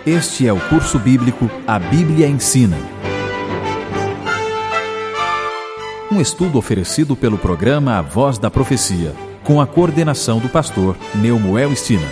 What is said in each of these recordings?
Este é o curso bíblico A Bíblia Ensina. Um estudo oferecido pelo programa A Voz da Profecia, com a coordenação do pastor Neumuel Stina.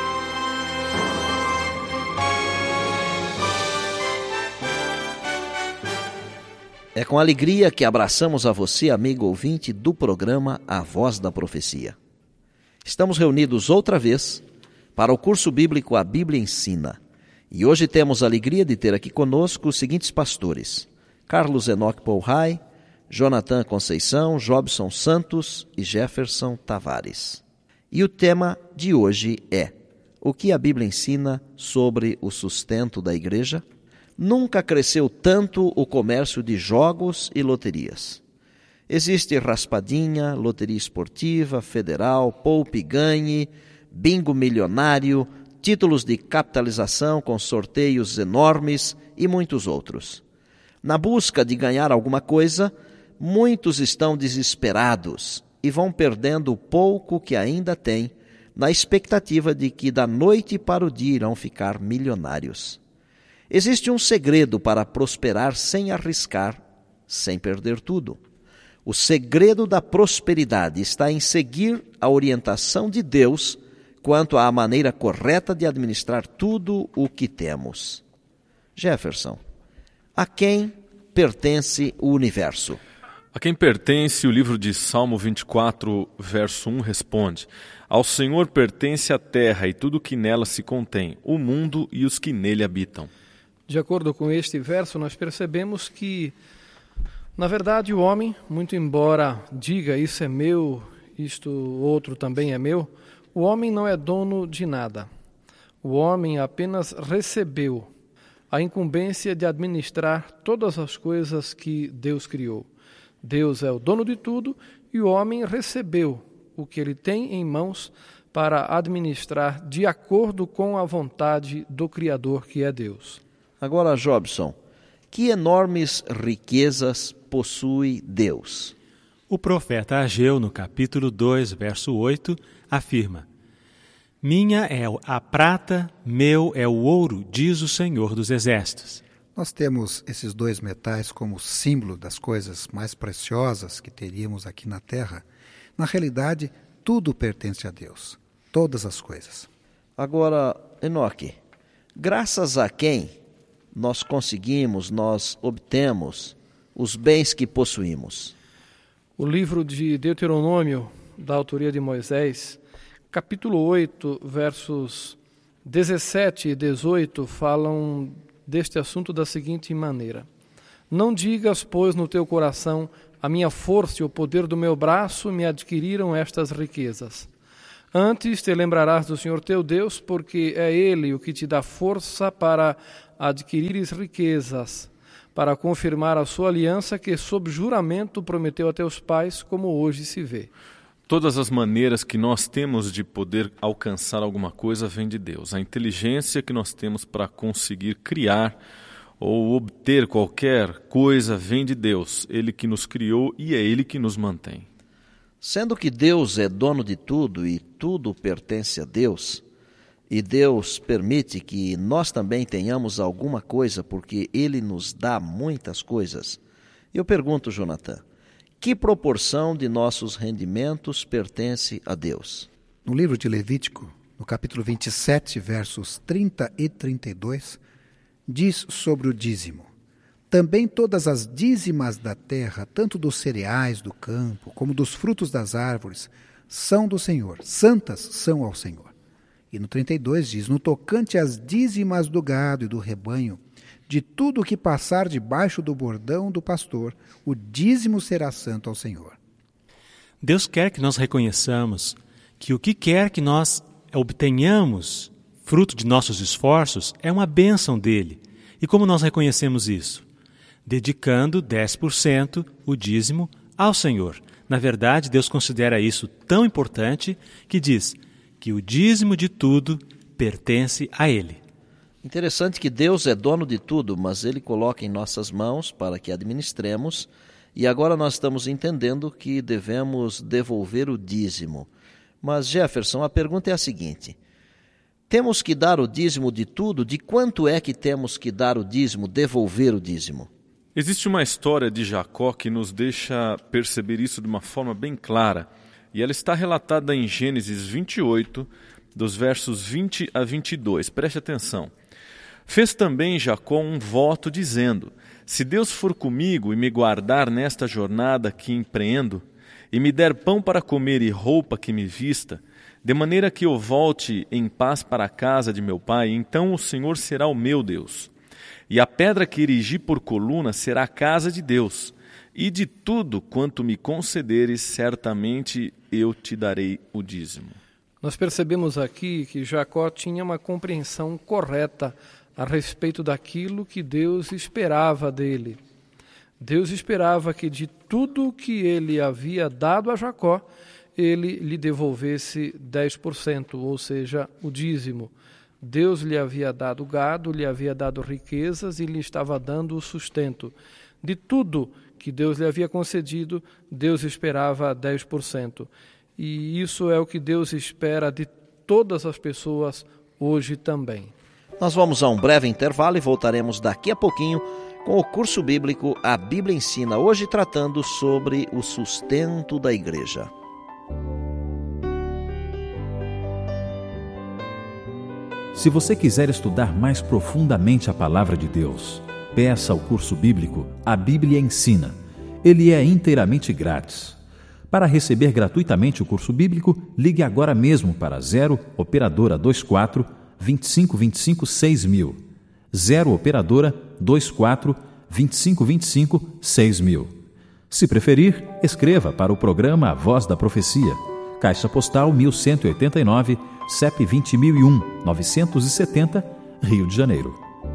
É com alegria que abraçamos a você, amigo ouvinte do programa A Voz da Profecia. Estamos reunidos outra vez para o curso bíblico A Bíblia Ensina. E hoje temos a alegria de ter aqui conosco os seguintes pastores: Carlos Enoque Pouhai, Jonathan Conceição, Jobson Santos e Jefferson Tavares. E o tema de hoje é: o que a Bíblia ensina sobre o sustento da igreja? Nunca cresceu tanto o comércio de jogos e loterias. Existe raspadinha, loteria esportiva, federal, poupe e ganhe, bingo milionário, títulos de capitalização com sorteios enormes e muitos outros. Na busca de ganhar alguma coisa, muitos estão desesperados e vão perdendo o pouco que ainda têm, na expectativa de que da noite para o dia irão ficar milionários. Existe um segredo para prosperar sem arriscar, sem perder tudo. O segredo da prosperidade está em seguir a orientação de Deus quanto à maneira correta de administrar tudo o que temos. Jefferson, a quem pertence o universo? A quem pertence o livro de Salmo 24, verso 1, responde: Ao Senhor pertence a terra e tudo o que nela se contém, o mundo e os que nele habitam. De acordo com este verso, nós percebemos que, na verdade, o homem, muito embora diga isso é meu, isto outro também é meu, o homem não é dono de nada. O homem apenas recebeu a incumbência de administrar todas as coisas que Deus criou. Deus é o dono de tudo e o homem recebeu o que ele tem em mãos para administrar de acordo com a vontade do Criador, que é Deus. Agora, Jobson, que enormes riquezas possui Deus? O profeta Ageu, no capítulo 2, verso 8, afirma: Minha é a prata, meu é o ouro, diz o Senhor dos Exércitos. Nós temos esses dois metais como símbolo das coisas mais preciosas que teríamos aqui na Terra. Na realidade, tudo pertence a Deus, todas as coisas. Agora, Enoque, graças a quem nós conseguimos, nós obtemos os bens que possuímos? O livro de Deuteronômio, da autoria de Moisés, capítulo 8, versos 17 e 18, falam deste assunto da seguinte maneira: Não digas, pois, no teu coração, a minha força e o poder do meu braço me adquiriram estas riquezas. Antes te lembrarás do Senhor teu Deus, porque é Ele o que te dá força para adquirires riquezas, para confirmar a sua aliança que sob juramento prometeu a teus pais, como hoje se vê. Todas as maneiras que nós temos de poder alcançar alguma coisa vem de Deus. A inteligência que nós temos para conseguir criar ou obter qualquer coisa vem de Deus. Ele que nos criou e é Ele que nos mantém. Sendo que Deus é dono de tudo e tudo pertence a Deus, e Deus permite que nós também tenhamos alguma coisa porque Ele nos dá muitas coisas, eu pergunto, Jonathan, que proporção de nossos rendimentos pertence a Deus? No livro de Levítico, no capítulo 27, versos 30 e 32, diz sobre o dízimo: Também todas as dízimas da terra, tanto dos cereais do campo, como dos frutos das árvores, são do Senhor, santas são ao Senhor. E no 32 diz: No tocante às dízimas do gado e do rebanho, de tudo o que passar debaixo do bordão do pastor, o dízimo será santo ao Senhor. Deus quer que nós reconheçamos que o que quer que nós obtenhamos, fruto de nossos esforços, é uma bênção dele. E como nós reconhecemos isso? Dedicando 10% o dízimo ao Senhor. Na verdade, Deus considera isso tão importante que diz que o dízimo de tudo pertence a Ele. Interessante que Deus é dono de tudo, mas Ele coloca em nossas mãos para que administremos, e agora nós estamos entendendo que devemos devolver o dízimo. Mas, Jefferson, a pergunta é a seguinte: Temos que dar o dízimo de tudo? De quanto é que temos que dar o dízimo, devolver o dízimo? Existe uma história de Jacó que nos deixa perceber isso de uma forma bem clara. E ela está relatada em Gênesis 28, dos versos 20 a 22. Preste atenção. Fez também Jacó um voto dizendo: se Deus for comigo e me guardar nesta jornada que empreendo, e me der pão para comer e roupa que me vista, de maneira que eu volte em paz para a casa de meu pai, então o Senhor será o meu Deus. E a pedra que erigi por coluna será a casa de Deus. E de tudo quanto me concederes, certamente eu te darei o dízimo. Nós percebemos aqui que Jacó tinha uma compreensão correta a respeito daquilo que Deus esperava dele. Deus esperava que de tudo que ele havia dado a Jacó, ele lhe devolvesse 10%, ou seja, o dízimo. Deus lhe havia dado gado, lhe havia dado riquezas e lhe estava dando o sustento. De tudo que Deus lhe havia concedido, Deus esperava 10%. E isso é o que Deus espera de todas as pessoas hoje também. Nós vamos a um breve intervalo e voltaremos daqui a pouquinho com o curso bíblico A Bíblia Ensina, hoje tratando sobre o sustento da igreja. Se você quiser estudar mais profundamente a Palavra de Deus, peça ao curso bíblico A Bíblia Ensina. Ele é inteiramente grátis. Para receber gratuitamente o curso bíblico, ligue agora mesmo para 0 Operadora 24 2525 6000. 0 Operadora 24 2525 6000. Se preferir, escreva para o programa A Voz da Profecia. Caixa Postal 1189, CEP 20001 970, Rio de Janeiro.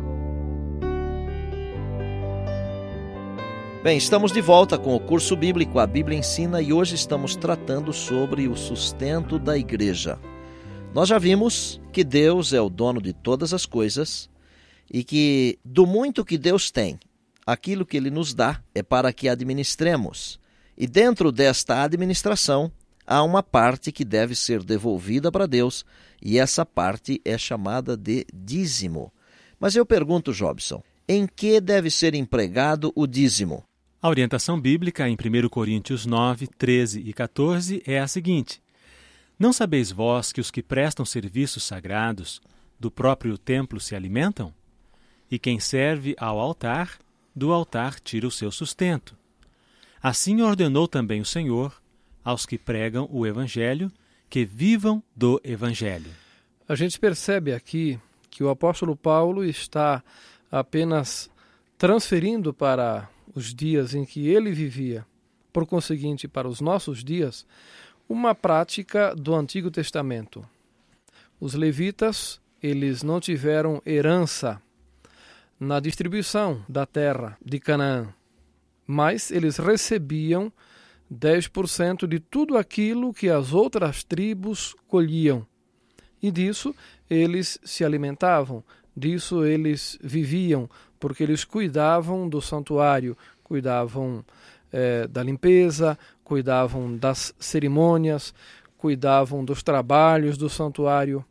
Bem, estamos de volta com o curso bíblico A Bíblia Ensina e hoje estamos tratando sobre o sustento da igreja. Nós já vimos que Deus é o dono de todas as coisas e que do muito que Deus tem, aquilo que Ele nos dá é para que administremos. E dentro desta administração há uma parte que deve ser devolvida para Deus e essa parte é chamada de dízimo. Mas eu pergunto, Jobson, em que deve ser empregado o dízimo? A orientação bíblica em 1 Coríntios 9, 13 e 14 é a seguinte: não sabeis vós que os que prestam serviços sagrados do próprio templo se alimentam? E quem serve ao altar, do altar tira o seu sustento. Assim ordenou também o Senhor aos que pregam o Evangelho, que vivam do Evangelho. A gente percebe aqui que o apóstolo Paulo está apenas transferindo para os dias em que ele vivia, por conseguinte, para os nossos dias, uma prática do Antigo Testamento. Os levitas, eles não tiveram herança na distribuição da terra de Canaã, mas eles recebiam 10% de tudo aquilo que as outras tribos colhiam. E disso eles se alimentavam, disso eles viviam, porque eles cuidavam do santuário, cuidavam da limpeza, cuidavam das cerimônias, cuidavam dos trabalhos do santuário.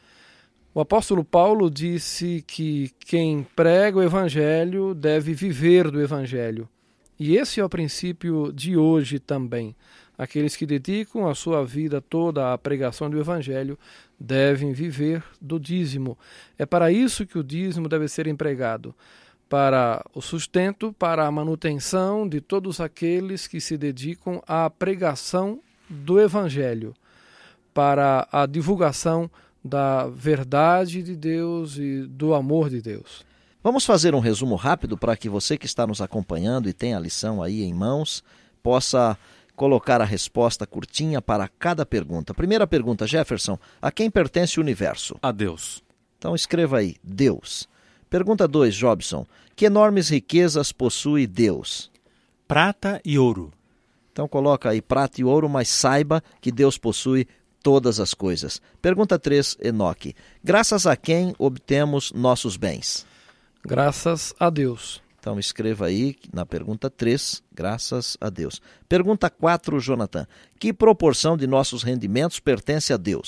O apóstolo Paulo disse que quem prega o Evangelho deve viver do Evangelho. E esse é o princípio de hoje também. Aqueles que dedicam a sua vida toda à pregação do Evangelho devem viver do dízimo. É para isso que o dízimo deve ser empregado, para o sustento, para a manutenção de todos aqueles que se dedicam à pregação do Evangelho, para a divulgação da verdade de Deus e do amor de Deus. Vamos fazer um resumo rápido para que você que está nos acompanhando e tem a lição aí em mãos, possa colocar a resposta curtinha para cada pergunta. Primeira pergunta, Jefferson, a quem pertence o universo? A Deus. Então escreva aí, Deus. Pergunta 2, Jobson, que enormes riquezas possui Deus? Prata e ouro. Então coloca aí prata e ouro, mas saiba que Deus possui todas as coisas. Pergunta 3, Enoque, graças a quem obtemos nossos bens? Graças a Deus. Então escreva aí na pergunta 3, graças a Deus. Pergunta 4, Jonathan, que proporção de nossos rendimentos pertence a Deus?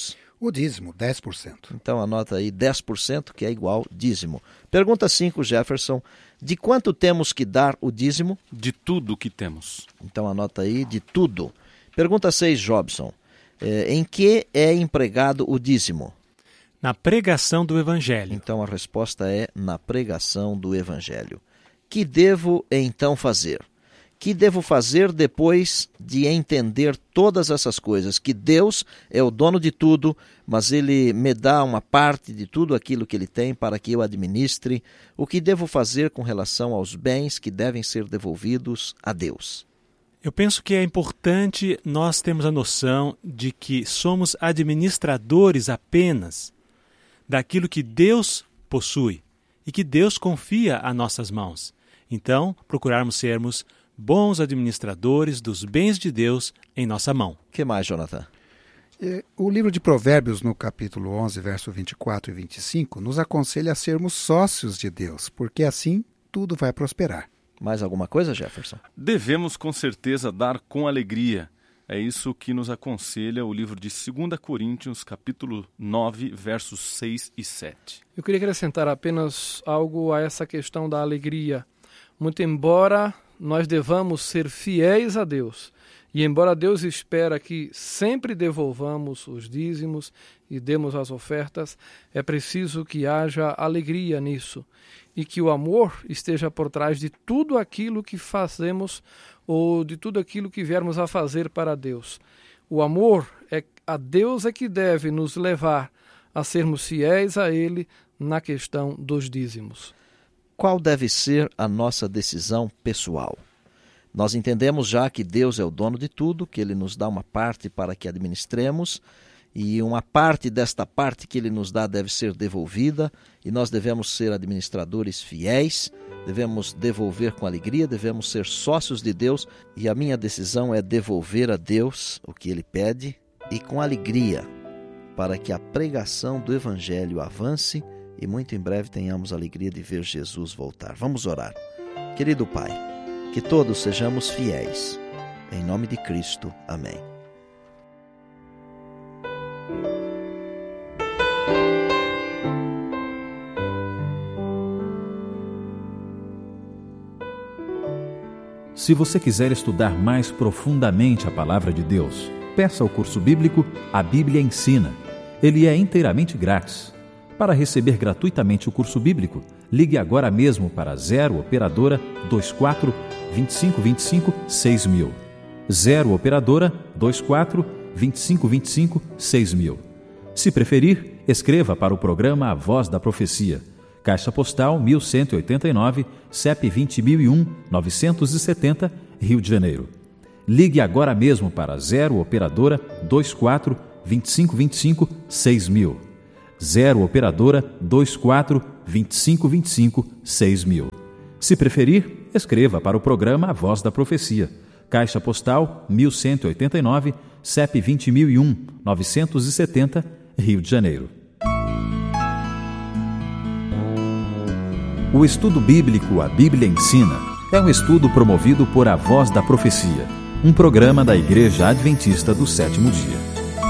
O dízimo, 10%. Então anota aí 10%, que é igual dízimo. Pergunta 5, Jefferson. De quanto temos que dar o dízimo? De tudo que temos. Então anota aí, de tudo. Pergunta 6, Jobson. Em que é empregado o dízimo? Na pregação do Evangelho. Então a resposta é na pregação do Evangelho. Que devo então fazer? Que devo fazer depois de entender todas essas coisas? Que Deus é o dono de tudo, mas Ele me dá uma parte de tudo aquilo que Ele tem para que eu administre. O que devo fazer com relação aos bens que devem ser devolvidos a Deus? Eu penso que é importante nós termos a noção de que somos administradores apenas daquilo que Deus possui e que Deus confia a nossas mãos. Então, procurarmos sermos bons administradores dos bens de Deus em nossa mão. O que mais, Jonathan? O livro de Provérbios, no capítulo 11, verso 24 e 25, nos aconselha a sermos sócios de Deus, porque assim tudo vai prosperar. Mais alguma coisa, Jefferson? Devemos com certeza dar com alegria. É isso que nos aconselha o livro de 2 Coríntios, capítulo 9, versos 6 e 7. Eu queria acrescentar apenas algo a essa questão da alegria. Muito embora nós devamos ser fiéis a Deus, e embora Deus espera que sempre devolvamos os dízimos e demos as ofertas, é preciso que haja alegria nisso e que o amor esteja por trás de tudo aquilo que fazemos ou de tudo aquilo que viermos a fazer para Deus. O amor a Deus é que deve nos levar a sermos fiéis a Ele na questão dos dízimos. Qual deve ser a nossa decisão pessoal? Nós entendemos já que Deus é o dono de tudo, que Ele nos dá uma parte para que administremos, e uma parte desta parte que Ele nos dá deve ser devolvida, e nós devemos ser administradores fiéis, devemos devolver com alegria, devemos ser sócios de Deus, e a minha decisão é devolver a Deus o que Ele pede, e com alegria, para que a pregação do Evangelho avance, e muito em breve tenhamos a alegria de ver Jesus voltar. Vamos orar. Querido Pai, que todos sejamos fiéis. Em nome de Cristo. Amém. Se você quiser estudar mais profundamente a Palavra de Deus, peça o curso bíblico A Bíblia Ensina. Ele é inteiramente grátis. Para receber gratuitamente o curso bíblico, ligue agora mesmo para 0 Operadora 24 2525 6000. 0 Operadora 24 2525 6000. Se preferir, escreva para o programa A Voz da Profecia. Caixa Postal 1189, CEP 20001 970, Rio de Janeiro. Ligue agora mesmo para 0 Operadora 24 2525 6000. 0 Operadora 24 2525 6000. Se preferir, escreva para o programa A Voz da Profecia. Caixa Postal 1189, CEP 20001 970, Rio de Janeiro. O estudo bíblico A Bíblia Ensina é um estudo promovido por A Voz da Profecia, um programa da Igreja Adventista do Sétimo Dia.